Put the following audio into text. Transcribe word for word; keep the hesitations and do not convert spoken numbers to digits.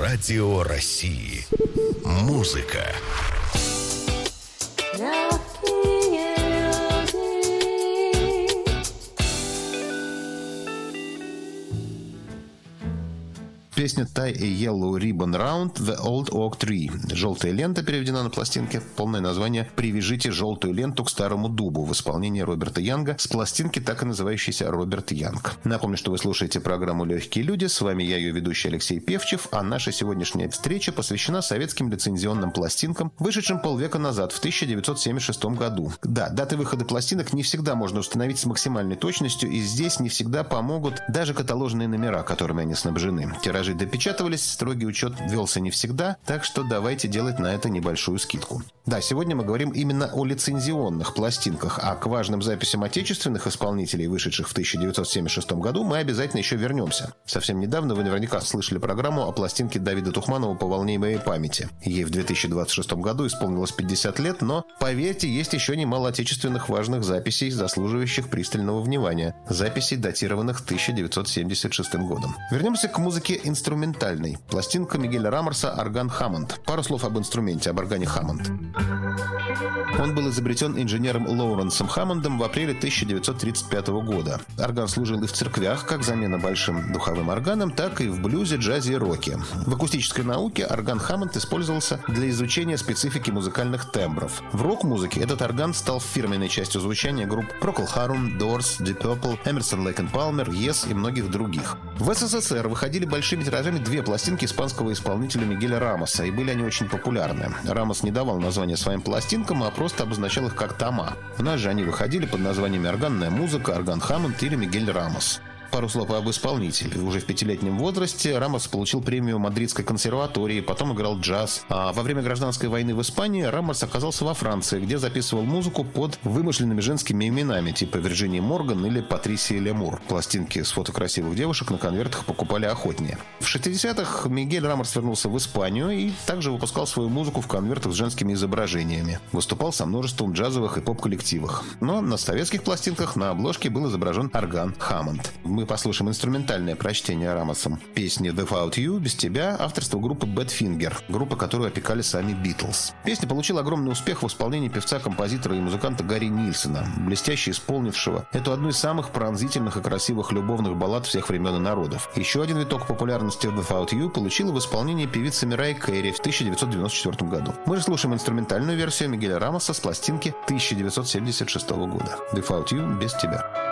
Радио России. Музыка. Песня «Tie a Yellow Ribbon Round the Old Oak Tree». «Желтая лента» переведена на пластинке. Полное название «Привяжите желтую ленту к старому дубу» в исполнении Роберта Янга с пластинки, так и называющейся «Роберт Янг». Напомню, что вы слушаете программу «Легкие люди». С вами я, ее ведущий Алексей Певчев, а наша сегодняшняя встреча посвящена советским лицензионным пластинкам, вышедшим полвека назад, в тысяча девятьсот семьдесят шестом году. Да, даты выхода пластинок не всегда можно установить с максимальной точностью, и здесь не всегда помогут даже каталожные номера, которыми они снабжены. Тиражи допечатывались, строгий учет велся не всегда, так что давайте делать на это небольшую скидку. Да, сегодня мы говорим именно о лицензионных пластинках, а к важным записям отечественных исполнителей, вышедших в тысяча девятьсот семьдесят шестом году, мы обязательно еще вернемся. Совсем недавно вы наверняка слышали программу о пластинке Давида Тухманова «По волне моей памяти». Ей в две тысячи двадцать шестом году исполнилось пятьдесят лет, но, поверьте, есть еще немало отечественных важных записей, заслуживающих пристального внимания. Записей, датированных тысяча девятьсот семьдесят шестым годом. Вернемся к музыке инструментальной. Пластинка Мигеля Раморса «Орган Хаммонд». Пару слов об инструменте, об органе Хаммонд. Он был изобретен инженером Лоуренсом Хаммондом в апреле тысяча девятьсот тридцать пятого года. Орган служил и в церквях, как замена большим духовым органам, так и в блюзе, джазе и роке. В акустической науке орган Хаммонд использовался для изучения специфики музыкальных тембров. В рок-музыке этот орган стал фирменной частью звучания групп Procol Harum, Doors, Deep Purple, Emerson, Lake and Palmer, Yes и многих других. В СССР выходили большими тиражами две пластинки испанского исполнителя Мигеля Рамоса, и были они очень популярны. Рамос не давал названия своим пластинкам, а просто обозначал их как тома. У нас же они выходили под названиями «Органная музыка», «Орган Хаммонд» или «Мигель Рамос». Пару слов об исполнителе. Уже в пятилетнем возрасте Рамос получил премию Мадридской консерватории, потом играл джаз. А во время гражданской войны в Испании Рамос оказался во Франции, где записывал музыку под вымышленными женскими именами, типа Вирджинии Морган или Патрисии Лемур. Пластинки с фото красивых девушек на конвертах покупали охотнее. В шестидесятых Мигель Рамос вернулся в Испанию и также выпускал свою музыку в конвертах с женскими изображениями. Выступал со множеством джазовых и поп-коллективах. Но на советских пластинках на обложке был изображен орган Хаммонд. Мы послушаем инструментальное прочтение Рамосом песни «Without You» «Без тебя» авторства группы Badfinger, группа, которую опекали сами Битлз. Песня получила огромный успех в исполнении певца, композитора и музыканта Гарри Нильсона, блестяще исполнившего эту одну из самых пронзительных и красивых любовных баллад всех времен и народов. Еще один виток популярности «Without You» получила в исполнении певицы Мирай Кэрри в тысяча девятьсот девяносто четвёртом году. Мы же слушаем инструментальную версию Мигеля Рамоса с пластинки тысяча девятьсот семьдесят шестого года «Without You» «Без тебя».